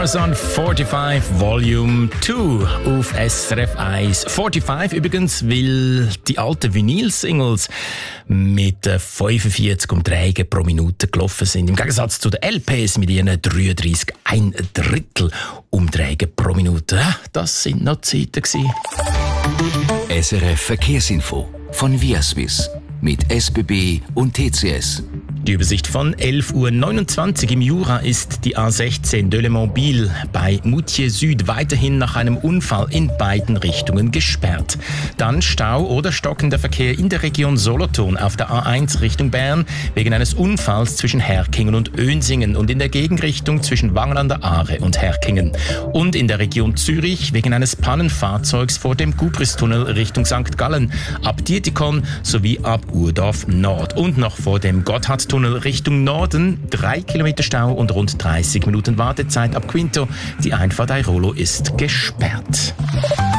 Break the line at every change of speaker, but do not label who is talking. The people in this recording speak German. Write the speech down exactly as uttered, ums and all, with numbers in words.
Amazon fünfundvierzig Volume zwei auf S R F eins. fünfundvierzig übrigens, weil die alten Vinyl-Singles mit fünfundvierzig Umdrehungen pro Minute gelaufen sind. Im Gegensatz zu den L Ps mit ihren dreiunddreißig, ein Drittel Umdrehungen pro Minute. Das sind noch Zeiten gewesen.
S R F Verkehrsinfo von Viaswiss mit S B B und T C S.
Die Übersicht von elf Uhr neunundzwanzig im Jura ist die A sechzehn Delémont-Biel bei Moutier Süd weiterhin nach einem Unfall in beiden Richtungen gesperrt. Dann Stau oder stockender Verkehr in der Region Solothurn auf der A eins Richtung Bern wegen eines Unfalls zwischen Herkingen und Önsingen und in der Gegenrichtung zwischen Wangen an der Aare und Herkingen. Und in der Region Zürich wegen eines Pannenfahrzeugs vor dem Gubristunnel Richtung Sankt Gallen ab Dietikon sowie ab Urdorf Nord und noch vor dem Gotthardtunnel Richtung Norden, drei Kilometer Stau und rund dreißig Minuten Wartezeit ab Quinto. Die Einfahrt Airolo ist gesperrt.